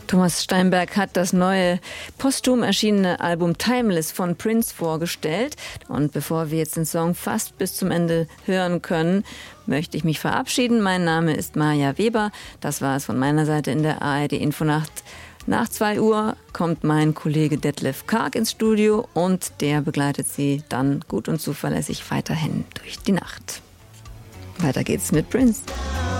Thomas Steinberg hat das neue posthum erschienene Album Timeless von Prince vorgestellt. Und bevor wir jetzt den Song fast bis zum Ende hören können, möchte ich mich verabschieden. Mein Name ist Maja Weber. Das war es von meiner Seite in der ARD Infonacht. Nach 2 Uhr kommt mein Kollege Detlef Karg ins Studio und der begleitet Sie dann gut und zuverlässig weiterhin durch die Nacht. Weiter geht's mit Prince.